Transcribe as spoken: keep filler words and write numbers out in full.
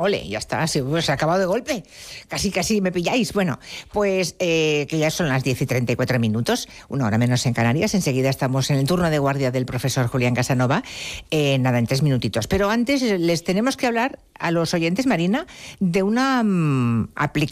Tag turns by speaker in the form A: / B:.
A: Ole, ya está, se, pues, se ha acabado de golpe. Casi, casi me pilláis. Bueno, pues eh, que ya son las diez y treinta y cuatro minutos, una hora menos en Canarias. Enseguida estamos en el turno de guardia del profesor Julián Casanova. Eh, nada, en tres minutitos. Pero antes les tenemos que hablar a los oyentes, Marina, de una um, aplicación